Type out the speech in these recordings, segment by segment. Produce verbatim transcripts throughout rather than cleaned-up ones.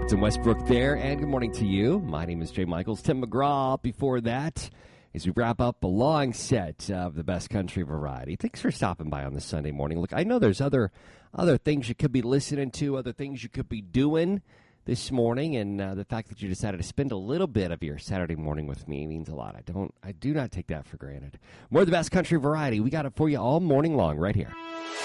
It's in Westbrook there, and good morning to you. My name is Jay Michaels. Tim McGraw before that, as we wrap up a long set of the best country variety. Thanks for stopping by on this Sunday morning. Look, I know there's other other things you could be listening to, other things you could be doing this morning, and uh, the fact that you decided to spend a little bit of your Saturday morning with me means a lot. I don't, I do not take that for granted. More of the best country variety. We got it for you all morning long right here.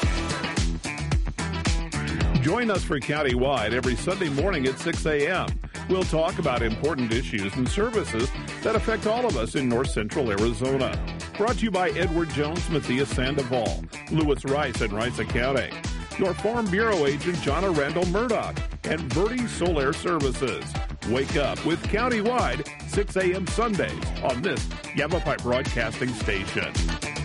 Join us for Countywide every Sunday morning at six a.m. We'll talk about important issues and services that affect all of us in north central Arizona. Brought to you by Edward Jones, Matthias Sandoval, Lewis Rice and Rice Accounting, your Farm Bureau agent, Jonna Randall Murdoch, and Verde Solar Services. Wake up with Countywide, six a.m. Sundays on this Yavapai Broadcasting Station.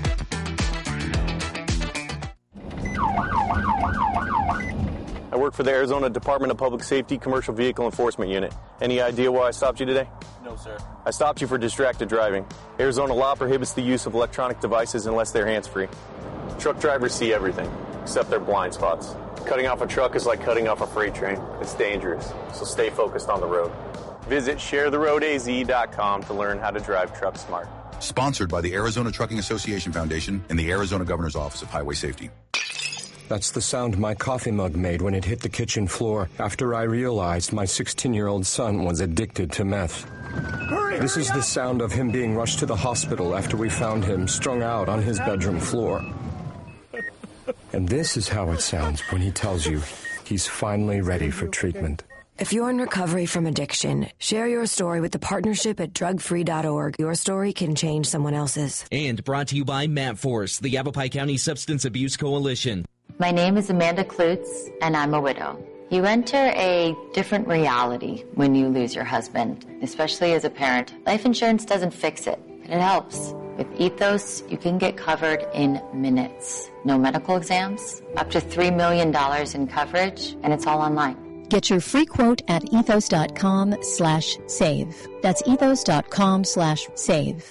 I work for the Arizona Department of Public Safety Commercial Vehicle Enforcement Unit. Any idea why I stopped you today? No, sir. I stopped you for distracted driving. Arizona law prohibits the use of electronic devices unless they're hands-free. Truck drivers see everything, except their blind spots. Cutting off a truck is like cutting off a freight train. It's dangerous, so stay focused on the road. Visit share the road a z dot com to learn how to drive truck smart. Sponsored by the Arizona Trucking Association Foundation and the Arizona Governor's Office of Highway Safety. That's the sound my coffee mug made when it hit the kitchen floor after I realized my sixteen-year-old son was addicted to meth. Hurry, this hurry is up. The sound of him being rushed to the hospital after we found him strung out on his bedroom floor. And this is how it sounds when he tells you he's finally ready for treatment. If you're in recovery from addiction, share your story with the partnership at drug free dot org. Your story can change someone else's. And brought to you by MapForce, the Yavapai County Substance Abuse Coalition. My name is Amanda Klutz, and I'm a widow. You enter a different reality when you lose your husband, especially as a parent. Life insurance doesn't fix it, but it helps. With Ethos, you can get covered in minutes. No medical exams, up to three million dollars in coverage, and it's all online. Get your free quote at ethos.com slash save. That's ethos.com slash save.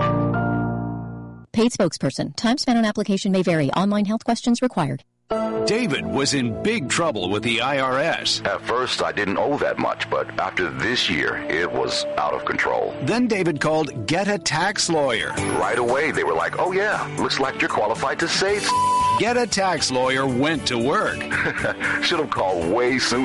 Paid spokesperson. Time spent on application may vary. Online health questions required. David was in big trouble with the I R S. At first, I didn't owe that much, but after this year, it was out of control. Then David called Get a Tax Lawyer. Right away, they were like, oh yeah, looks like you're qualified to save. Get a Tax Lawyer went to work. Should have called way sooner.